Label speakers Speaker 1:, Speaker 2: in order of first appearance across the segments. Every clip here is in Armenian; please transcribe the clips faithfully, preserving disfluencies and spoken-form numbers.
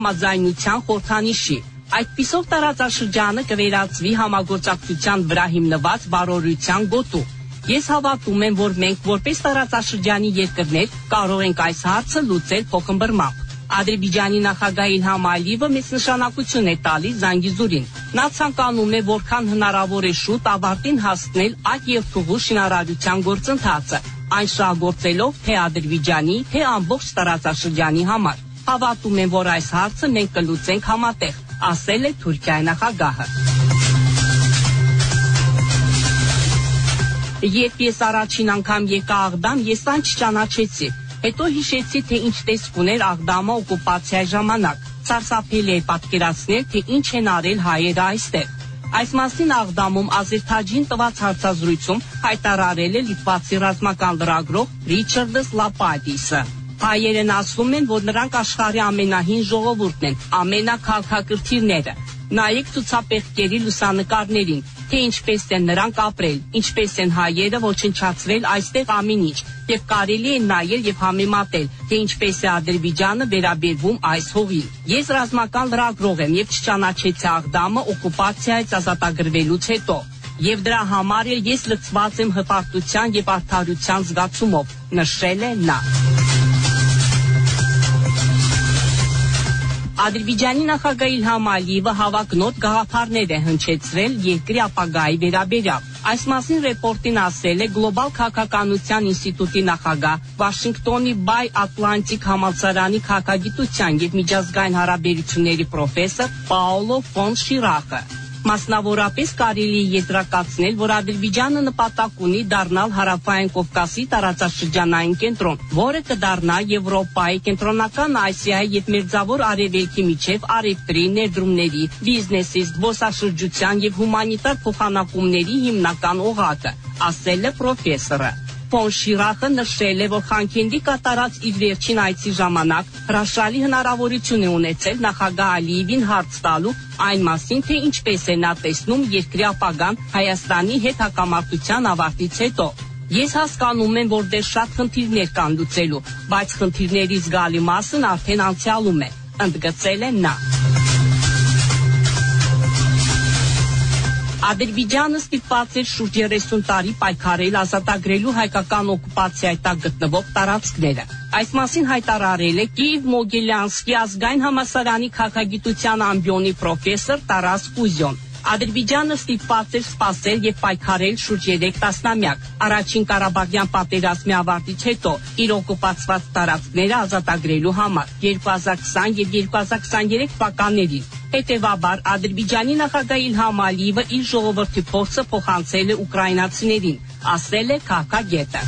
Speaker 1: համաձայնության խորհրդանիշի։ Այդպիսով տարածաշրջանը կվերածվի համագործակցության վրա հիմնված բարօրության գոտու։ Ես հավատում եմ, որ մենք որպես տարածաշրջանի երկրներ կարող ենք այս հարցը լուծել փոխըմբռնմամբ։ Ադրբեջանի նախագահ Իլհամ Ալիևը մեծ նշանակություն է տալիս Զանգիզուրին։ Նա ցանկանում է որքան հնարավոր է շուտ ավարտին հասցնել այդ երկթուղու շինարարության գործընթացը, այն շահգործելով թե Ադրբեջանի, թե ամբողջ տարածաշրջանի համար։ Հավատում եմ, որ այս հարցը մենք կլուծենք համատեղ, ասել է Թուրքիայի նախագահը։ Երբ ես առաջին անգամ եկա Աղդամ, ես այն չճանաչեցի։ Հետո հիշեցի, թե ինչ տեսք ուներ Աղդամը օկուպացիայի ժամանակ։ Սարսափելի է պատկերացնել, թե ինչ են արել հայերը այստեղ։ Այս մասին Աղդամում Ազերթաջին տված հարցազրույցում հայտարարել է լիտվացի ռազմական լրագրող Ռիչարդս Լապադիսը։ Հայերն ասում են, որ նրանք աշխարհի ամենահին ժողովուրդն են, ամենաքաղաքակրթիռները։ Նայեք ցուցապեղկերի լուսանկարներին, թե ինչպես են նրանք ապրել, ինչպես են հայերը ոչնչացրել այստեղ ամեն ինչ, եւ կարելի է նայել եւ համեմատել, թե ինչպես է Ադրբեջանը վերաբերվում այս հողին։ Ես ռազմական լրագրող եմ եւ չճանաչեցի Աղդամը օկուպացիայից ազատագրվելուց հետո, եւ դրա համար էլ ես լցված եմ հպարտության եւ արդարության զգացումով, նշել է նա։ Ադրբեջանի նախագահ Իլհամ Ալիևը հավակնոտ գաղափարներ է հնչեցրել երկրի ապագայի վերաբերյալ։ Այս մասին ռեպորտին ասել է Գլոբալ քաղաքականության ինստիտուտի նախագահ, Վաշինգտոնի Բայ Ատլանտիկ համալսարանի քաղաքագիտության եւ միջազգային հարաբերությունների պրոֆեսոր Պաոլո ֆոն Շիրախը։ Մասնավորապես կարելի է եզրակացնել, որ Ադրբեջանը նպատակ ունի դառնալ Հարավային Կովկասի տարածաշրջանային կենտրոն, որը կդառնա Եվրոպայի, Կենտրոնական Ասիայի եւ Մերձավոր Արևելքի միջև առևտրի, ներդրումների, բիզնեսի, զբոսաշրջության եւ հումանիտար փոխանակումների հիմնական օղակը, ասել է պրոֆեսորը։ Ֆոն Շիրախը նշել է, որ Խանքենդի կատարած իր վերջին այցի ժամանակ հրաշալի հնարավորություն է ունեցել նախագահ Ալիևին հարց տալու այն մասին, թե ինչպես է նա տեսնում երկրի ապագան Հայաստանի հետ հակամարտության ավարտից հետո։ Ես հասկանում եմ, որ դեռ շատ խնդիրներ կան լուծելու, բայց խնդիրների զգալի մասն արդեն անցյալում է, ընդգծել է նա։ Ադրբեջանը ստիպված էր շուրջ երեսուն տարի պայքարել ազատագրելու հայկական օկուպացիայի տակ գտնվող տարածքները։ Այս մասին հայտարարել է Կիև-Մոգիլյանսկի ազգային համալսարանի քաղաքագիտության ամբիոնի պրոֆեսոր Տարաս Կուզյոն։ Ադրբեջանը ստիպված էր սպասել եւ պայքարել շուրջ երեք տասնամյակ։ Առաջին Ղարաբաղյան պատերազմի ավարտից հետո իր օկուպացված տարածքները ազատագրելու համար երկու հազար քսան եւ երկու հազար քսաներեք թվականներին։ Հետևաբար Ադրբեջանի նախագահ Իլհամ Ալիևը իր ժողովրդի փորձը փոխանցել է ուկրաինացիներին, ասել է քաղաքագետը։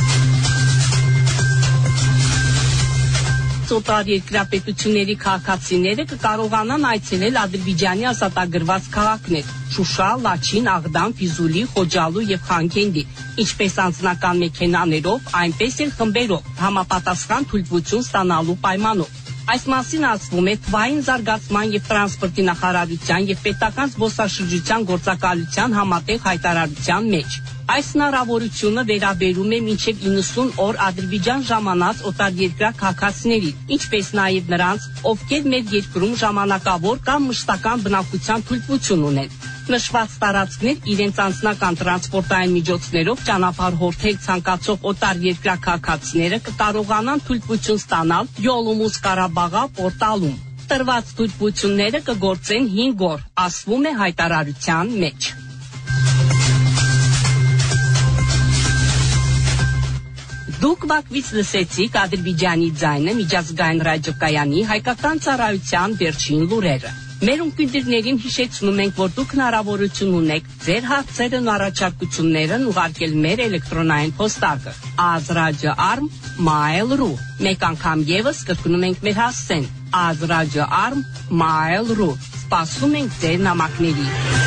Speaker 1: Օտար երկրապետությունների քաղաքացիները կկարողանան այցելել Ադրբեջանի ազատագրված քաղաքներ՝ Շուշա, Լաչին, Աղդամ, Ֆիզուլի, Խոջալու եւ Խանքենդի, ինչպես անձնական մեքենաներով, այնպես էլ խմբերով, համապատասխան թույլտվություն ստանալու պայմանով։ Այս մասին ասվում է թվային զարգացման եւ տրանսպորտի նախարարության եւ պետական զբոսաշրջության գործակալության համատեղ հայտարարության մեջ։ Այս հնարավորությունը վերաբերում է մինչև իննսուն օր Ադրբեջան ժամանած օտարերկրյա քաղաքացիներին, ինչպես նաև նրանց, ովքեր մեր երկրում ժամանակավոր կամ մշտական բնակության թույլտվություն ունեն։ Նշված տարածքներ իրենց անձնական տրանսպորտային միջոցներով ճանապարհորդել ցանկացող օտարերկրյա քաղաքացիները կկարողանան թույլտվություն ստանալ Յոլումուզ Ղարաբաղա պորտալում։ Տրված թույլտվությունները կգործեն հինգ օր, ասվում է հայտարարության մեջ։ Դուք Բաքվից լսեցիք Ադրբեջանի ձայնը միջազգային ռադիոկայանի հայկական ծառայության վերջին լուրերը։ Մեր ունկնդիրներին հիշեցնում ենք, որ դուք հնարավորություն ունեք ձեր հարցերն ու առաջարկություններն ուղարկել մեր էլեկտրոնային փոստարկղ azradio.arm mail.ru։ Մեկ անգամ եւս կրկնում ենք մեր հասցեն azradio.arm mail.ru։ Սպասում ենք ձեր նամակների։